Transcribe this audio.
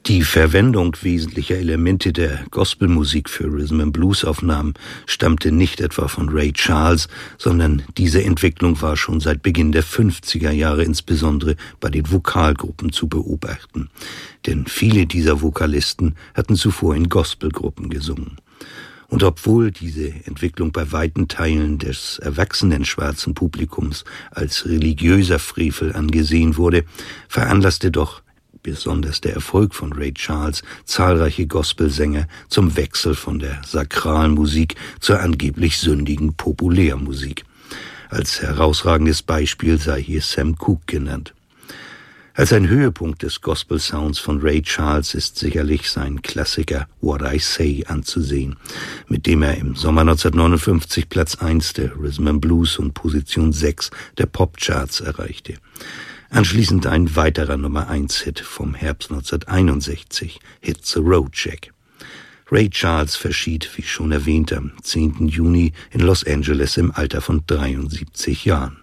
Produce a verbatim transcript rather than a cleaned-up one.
Die Verwendung wesentlicher Elemente der Gospelmusik für Rhythm-and-Blues-Aufnahmen stammte nicht etwa von Ray Charles, sondern diese Entwicklung war schon seit Beginn der fünfziger Jahre insbesondere bei den Vokalgruppen zu beobachten. Denn viele dieser Vokalisten hatten zuvor in Gospelgruppen gesungen. Und obwohl diese Entwicklung bei weiten Teilen des erwachsenen schwarzen Publikums als religiöser Frevel angesehen wurde, veranlasste doch besonders der Erfolg von Ray Charles zahlreiche Gospelsänger zum Wechsel von der sakralen Musik zur angeblich sündigen Populärmusik. Als herausragendes Beispiel sei hier Sam Cooke genannt. Als ein Höhepunkt des Gospel-Sounds von Ray Charles ist sicherlich sein Klassiker What I Say anzusehen, mit dem er im Sommer neunzehnhundertneunundfünfzig Platz eins der Rhythm and Blues und Position sechs der Popcharts erreichte. Anschließend ein weiterer Nummer eins Hit vom Herbst neunzehnhunderteinundsechzig, Hit the Road Jack. Ray Charles verschied, wie schon erwähnt, am zehnten Juni in Los Angeles im Alter von dreiundsiebzig Jahren.